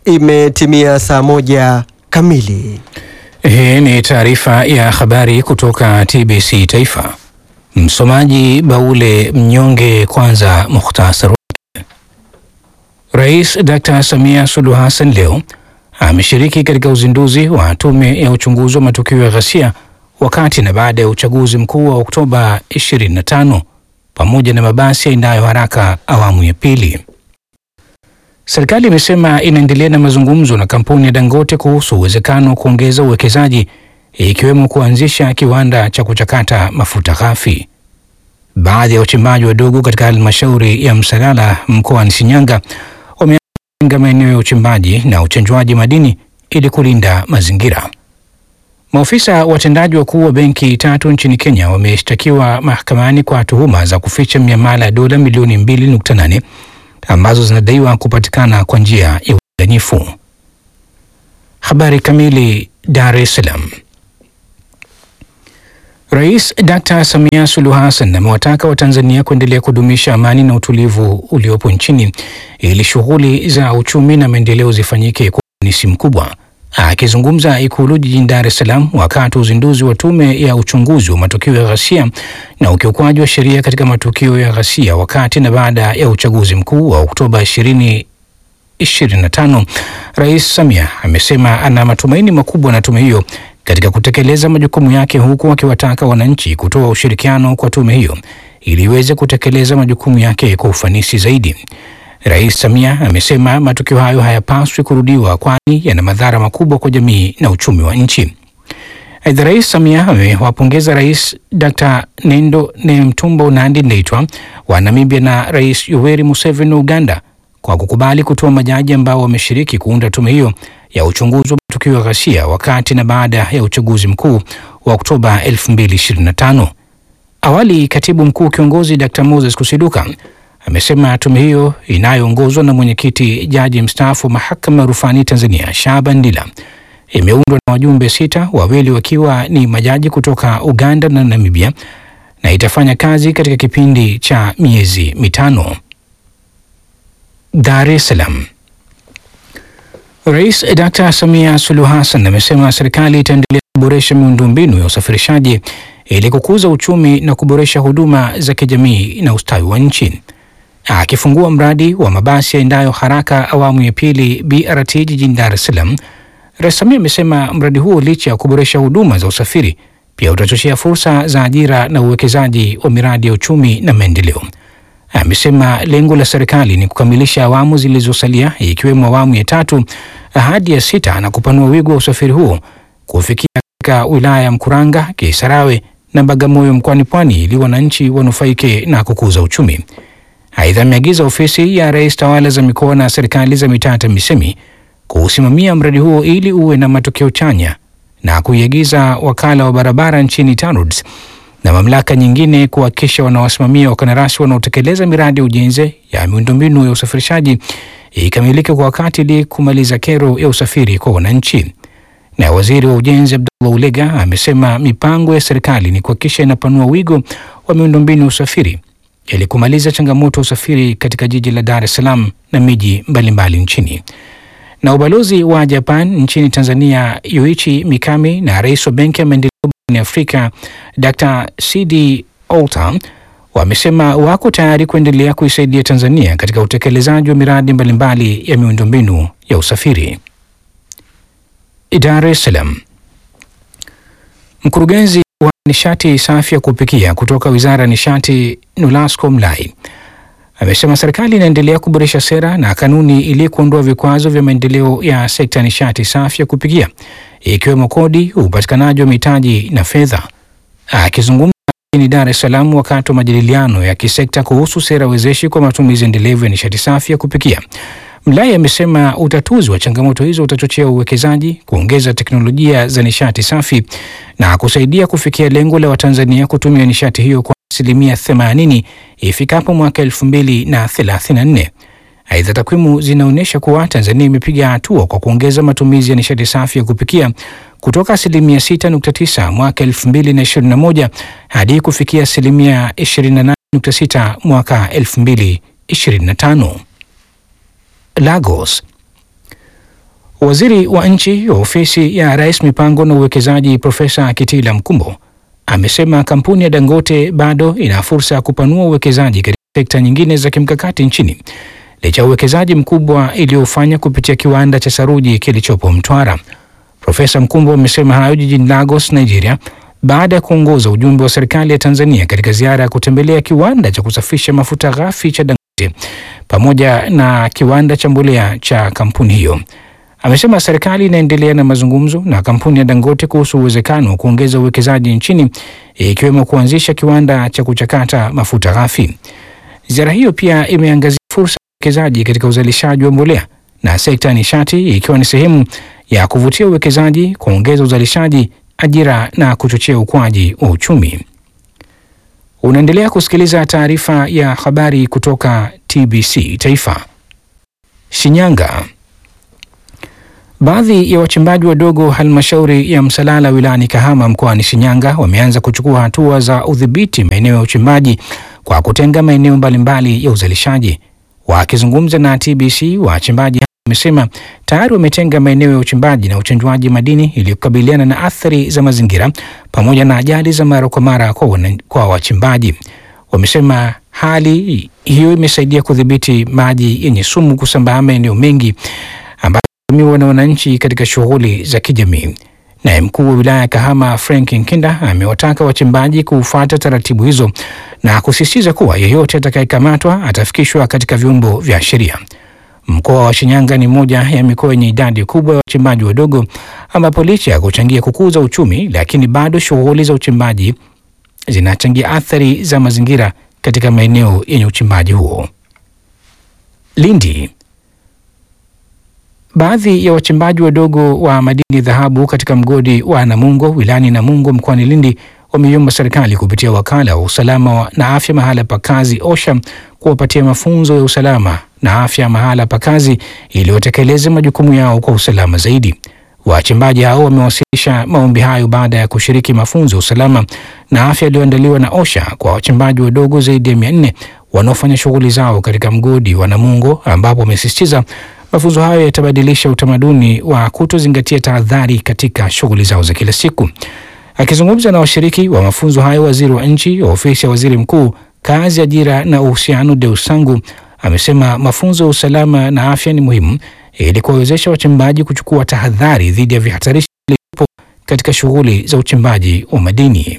Imetimia saa 1 kamili. Hii ni taarifa ya habari kutoka TBC Taifa. Msomaji Baule Mnyonge. Kwanza mukhtasari. Rais Dr. Samia Suluhu Hassan leo ameshiriki katika uzinduzi wa tume ya uchunguzi wa matukio ya ghasia wakati na baada ya uchaguzi mkuu wa Oktoba 25 pamoja na mabasi yaendayo haraka awamu ya pili. Serikali imesema inaendelea na mazungumzo na kampuni ya Dangote kuhusu uwezekano wa kuongeza uwekezaji ikiwemo kuanzisha kiwanda cha kuchakata mafuta ghafi. Baadhi ya wachimbaji wadogo katika halmashauri ya Msalala mkoani Shinyanga wameanza maeneo ya uchimbaji na uchenjuaji madini ili kulinda mazingira. Maofisa watendaji wakuu wa benki tatu nchini Kenya wameshtakiwa mahakamani kwa tuhuma za kuficha miamala ya dola milioni 2.8 ambazo zinadaiwa kupatikana kwa njia ya udanganyifu. Habari kamili. Dar es Salaam. Rais Dr. Samia Suluhu Hassan amewataka Watanzania kuendelea kudumisha amani na utulivu uliopo nchini ili shughuli za uchumi na maendeleo zifanyike kwa ufanisi mkubwa. Akizungumza Ikulu jijini Dar es Salaam wakati wa uzinduzi wa tume ya uchunguzi wa matukio ya ghasia na ukiukwaji wa sheria katika matukio ya ghasia wakati na baada ya uchaguzi mkuu wa Oktoba 2025, Rais Samia amesema ana matumaini makubwa na tume hiyo katika kutekeleza majukumu yake, huku akiwataka wananchi kutoa ushirikiano kwa tume hiyo ili iweze kutekeleza majukumu yake kwa ufanisi zaidi. Rais Samia amesema matukio hayo hayapaswi kurudiwa kwani yana madhara makubwa kwa jamii na uchumi wa nchi. Aidha, Rais Samia amewapongeza Rais Dr. Nendo Nemtumbo Nandi-Ndaitwah wa Namibia na Rais Yoweri Museveni wa Uganda kwa kukubali kutoa majaji ambao wameshiriki kuunda tume hiyo ya uchunguzi wa matukio ya ghasia wakati na baada ya uchaguzi mkuu wa Oktoba 2025. Awali, Katibu Mkuu Kiongozi Dr. Moses Kusiluka amesema tume hiyo inayoongozwa na mwenyekiti jaji mstaafu Mahakama ya Rufani Tanzania Shaban Ndila imeundwa na wajumbe 6, wawili wakiwa ni majaji kutoka Uganda na Namibia, na itafanya kazi katika kipindi cha miezi 5. Dar es Salaam. Rais Dr. Samia Suluhu Hassan amesema serikali itaendelea kuboresha miundombinu ya usafirishaji ili kukuza uchumi na kuboresha huduma za kijamii na ustawi wa nchi. Akifungua mradi wa mabasi yaendayo haraka awamu ya pili BRT jijini Dar es Salaam, Rais Samia amesema mradi huo licha ya kuboresha huduma za usafiri pia utachochea fursa za ajira na uwekezaji wa miradi ya uchumi na maendeleo. Amesema lengo la serikali ni kukamilisha awamu zilizosalia ikiwemo awamu ya 3 hadi ya 6 na kupanua wigo wa usafiri huo kufikia katika wilaya ya Mkuranga, Kisarawe na Bagamoyo mkoani Pwani ili wananchi wanufaike na kukuza uchumi. Aidha, ameagiza ofisi ya Rais tawala za mikoa na serikali za mitaa TAMISEMI kuusimamia mradi huo ili uwe na matokeo chanya na kuiagiza wakala wa barabara nchini TANROADS na mamlaka nyingine kuhakikisha wanawasimamia wakandarasi wanaotekeleza miradi ya ujenzi ya miundombinu ya usafirishaji ikamilike kwa wakati ili kumaliza kero ya usafiri kwa wananchi. Na Waziri wa Ujenzi Abdullah Ulega amesema mipango ya serikali ni kuhakikisha inapanua wigo wa miundombinu ya usafiri ili kumaliza changamoto ya usafiri katika jiji la Dar es Salaam na miji mbalimbali nchini. Na ubalozi wa Japan nchini Tanzania Yuichi Mikami na Rais wa Benki ya Maendeleo barani Afrika Dr. CD Olta wamesema wako tayari kuendelea kuisaidia Tanzania katika utekelezaji wa miradi mbalimbali ya miundombinu ya usafiri. Dar es Salaam. Mkurugenzi wa nishati safi ya kupikia kutoka Wizara ya Nishati Nulasco Mlai amesema serikali inaendelea kuboresha sera na kanuni ili kuondoa vikwazo vya maendeleo ya sekta ya nishati safi ya kupikia ikiwemo kodi, upatikanaji wa mitaji na fedha. Akizungumza jijini Dar es Salaam wakati wa majadiliano ya kisekta kuhusu sera wezeshi kwa matumizi endelevu ya nishati safi ya kupikia, Mlai amesema utatuzi wa changamoto hizo utachochea uwekezaji, kuongeza teknolojia za nishati safi na kusaidia kufikia lengo la Watanzania kutumia nishati hiyo kwa 80% ifikapo mwaka 2034. Aidha, takwimu zinaonyesha kuwa Tanzania imepiga hatua kwa kuongeza matumizi ya nishati safi ya kupikia kutoka 6.9% mwaka 2021 hadi kufikia 28.6% mwaka 2025. Lagos. Waziri wa nchi wa ofisi ya Rais mipango na uwekezaji Profesa Kitila Mkumbo amesema kampuni ya Dangote bado ina fursa ya kupanua uwekezaji katika sekta nyingine za kimkakati nchini licha ya uwekezaji mkubwa iliyofanya kupitia kiwanda cha saruji kilichopo Mtwara. Profesa Mkumbo amesema hayo jijini Lagos, Nigeria, baada ya kuongoza ujumbe wa serikali ya Tanzania katika ziara ya kutembelea kiwanda cha kusafisha mafuta ghafi cha Dangote pamoja na kiwanda cha mbolea cha kampuni hiyo. Amesema serikali inaendelea na mazungumzo na kampuni ya Dangote kuhusu uwezekano wa kuongeza uwekezaji nchini ikiwemo kuanzisha kiwanda cha kuchakata mafuta ghafi. Ziara hiyo pia imeangazia fursa ya uwekezaji katika uzalishaji wa mbolea na sekta ya nishati ikiwa ni sehemu ya kuvutia uwekezaji, kuongeza uzalishaji, ajira na kuchochea ukuaji wa uchumi. Unaendelea kusikiliza taarifa ya habari kutoka TBC Taifa. Shinyanga. Baadhi ya wachimbaji wadogo halmashauri ya Msalala wilayani Kahama mkoani Shinyanga wameanza kuchukua hatua za udhibiti maeneo ya uchimbaji kwa kutenga maeneo mbalimbali ya uzalishaji. Wakizungumza na TBC, wachimbaji wamesema tayari wametenga maeneo ya uchimbaji na uchenjuaji madini ili kukabiliana na athari za mazingira pamoja na ajali za mara kwa mara kwa wachimbaji. Wamesema hali hiyo imesaidia kudhibiti maji yenye sumu kusambaa maeneo mengi ambayo hutumiwa na wananchi katika shughuli za kijamii. Naye mkuu wa wilaya ya Kahama Frank Nkinda amewataka wachimbaji kufuata taratibu hizo na kusisitiza kuwa yeyote atakayekamatwa atafikishwa katika vyombo vya sheria. Mkoa wa Shinyanga ni moja ya mikoa yenye idadi kubwa ya wachimbaji wadogo ambapo licha ya kuchangia kukuza uchumi, lakini bado shughuli za uchimbaji zinachangia athari za mazingira katika maeneo yenye uchimbaji huo. Lindi. Baadhi ya wachimbaji wadogo wa madini dhahabu katika mgodi wa Namungo wilayani Namungo mkoani Lindi wameiomba serikali kupitia wakala wa usalama na afya mahala pa kazi OSHA kuwapatia mafunzo ya usalama na afya mahala pa kazi ili watekeleze majukumu yao kwa usalama zaidi. Wachimbaji hao wamewasilisha maombi hayo baada ya kushiriki mafunzo ya usalama na afya yaliyoandaliwa na OSHA kwa wachimbaji wadogo zaidi ya 400 wanaofanya shughuli zao katika mgodi wa Namungo, ambapo wamesisitiza mafunzo hayo yatabadilisha utamaduni wa kutozingatia tahadhari katika shughuli zao za kila siku. Akizungumza na washiriki wa mafunzo hayo, waziri wa nchi wa ofisi ya waziri mkuu, kazi, ajira na uhusiano, Deus Sangu, amesema mafunzo ya usalama na afya ni muhimu ili kuwawezesha wachimbaji kuchukua tahadhari dhidi ya vihatarishi vilivyopo katika shughuli za uchimbaji wa madini.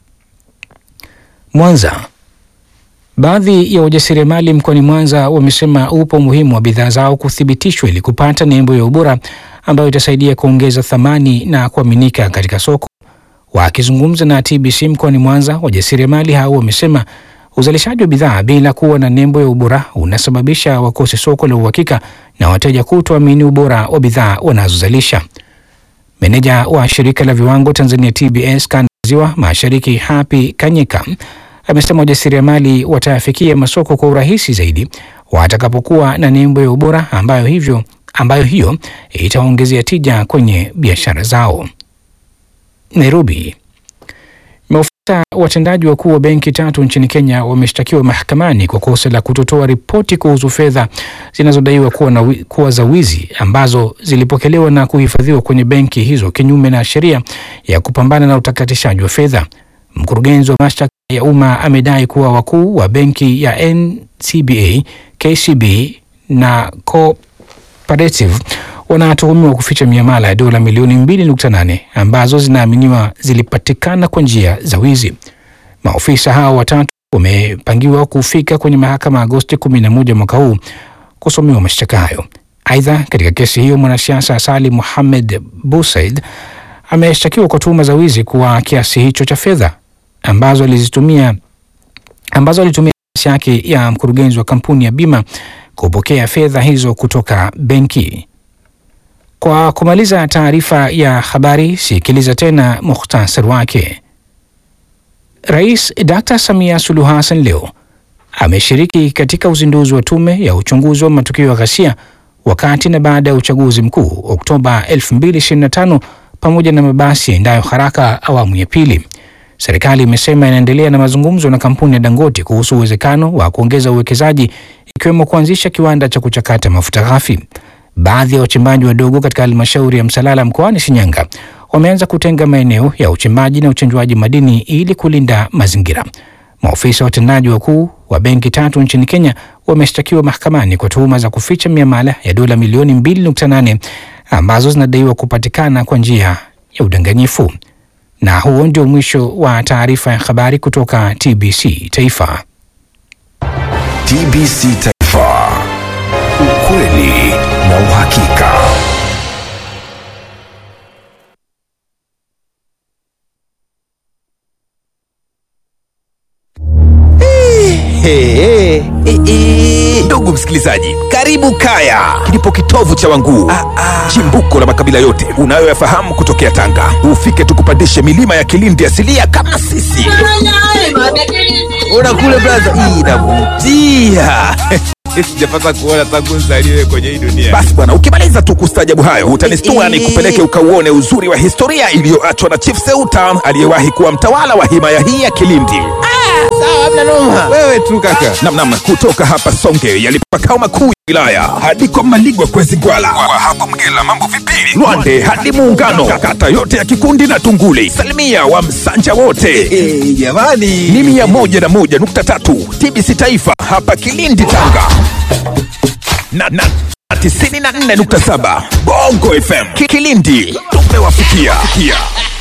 Mwanza. Baadhi ya wajasiriamali mkoani Mwanza wamesema upo umuhimu wa bidhaa zao kuthibitishwa ili kupata nembo ya ubora ambayo itasaidia kuongeza thamani na kuaminika katika soko. Wakizungumza na TBC mkoani Mwanza, wajasiriamali hao wamesema uzalishaji wa bidhaa bila kuwa na nembo ya ubora unasababisha wakose soko la uhakika na wateja kutoamini ubora wa bidhaa wanazozalisha. Meneja wa shirika la viwango Tanzania TBS Kanda ya Ziwa Mashariki Happy Kanyeka amesema wajasiriamali watayafikia masoko kwa urahisi zaidi watakapokuwa na nembo ya ubora ambayo hiyo itaongezea tija kwenye biashara zao. Nairobi. Maafisa watendaji wakuu wa benki 3 nchini Kenya wameshtakiwa mahakamani kwa kosa la kutotoa ripoti kuhusu fedha zinazodaiwa kuwa za wizi ambazo zilipokelewa na kuhifadhiwa kwenye benki hizo kinyume na sheria ya kupambana na utakatishaji wa fedha. Mkurugenzi wa mashtaka ya umma amedai kuwa wakuu wa benki ya NCBA, KCB na Cooperative wanatuhumiwa kuficha miamala ya dola milioni 2.8 ambazo zinaaminiwa zilipatikana kwa njia za wizi. Maofisa hao watatu wamepangiwa kufika kwenye mahakama Agosti 11 mwaka huu kusomewa mashtaka hayo. Aidha, katika kesi hiyo mwanasiasa Salim Mohamed Busaid ameshtakiwa kwa tuhuma za wizi kwa kiasi hicho cha fedha ambazo alitumia nafasi yake ya mkurugenzi wa kampuni ya bima kupokea fedha hizo kutoka benki. Kwa kumaliza taarifa ya habari, sikiliza tena mukhtasari wake. Rais Dr. Samia Suluhu Hassan leo ameshiriki katika uzinduzi wa tume ya uchunguzi wa matukio ya ghasia wakati na baada ya uchaguzi mkuu Oktoba 2025 pamoja na mabasi yaendayo haraka awamu ya pili. Serikali imesema inaendelea na mazungumzo na kampuni ya Dangote kuhusu uwezekano wa kuongeza uwekezaji ikiwemo kuanzisha kiwanda cha kuchakata mafuta ghafi. baadhi ya wachimbaji wadogo katika halmashauri ya Msalala mkoani Shinyanga wameanza kutenga maeneo ya uchimbaji na uchenjuaji madini ili kulinda mazingira. Maofisa watendaji wakuu wa benki tatu nchini Kenya wameshtakiwa mahakamani kwa tuhuma za kuficha miamala ya dola milioni 2.8 ambazo zinadaiwa kupatikana kwa njia ya udanganyifu. Na huo ndio mwisho wa taarifa ya habari kutoka TBC Taifa. TBC Taifa. Ukweli na uhakika. Ndugu msikilizaji, karibu Kaya, kilipo kitovu cha Wanguu, chimbuko la makabila yote unayoyafahamu kutokea Tanga. Ufike tukupandishe milima ya Kilindi asilia kama sisi. Ona kule blaza, inavutia. Sijapata kuona tangu nzaliwe kwenye hii dunia. Basi bwana, ukimaliza tu kustajabu hayo utanistua nikupeleke ukauone uzuri wa historia iliyoachwa na Chief Seuta aliyewahi kuwa mtawala wa himaya hii ya Kilindi. Sawa, mna noma. Wewe tu kaka. Namnam, kutoka hapa Songe yalipo makao makuu ya wilaya hadi kwa Maligwa Kwezi Gwala, kwa hapo Mgela mambo vipili, Lwande hadi Muungano, kata yote ya Kikundi na Tunguli, salimia wa Msanja wote. Jamani, ni 101.3 TBC Taifa hapa Kilindi Tanga na 94.7 Bongo FM Kilindi tumewafikia.